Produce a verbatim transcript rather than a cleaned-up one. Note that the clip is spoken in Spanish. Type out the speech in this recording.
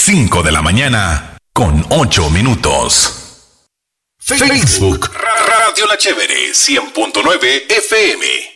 cinco de la mañana con ocho minutos. Facebook Radio La Chévere cien punto nueve F M.